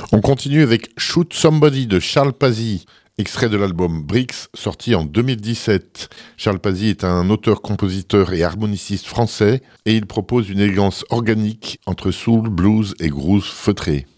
On continue avec Shoot Somebody de Charles Pazzi, extrait de l'album Bricks, sorti en 2017. Charles Pazzi est un auteur, compositeur et harmoniciste français et il propose une élégance organique entre soul, blues et groove feutré.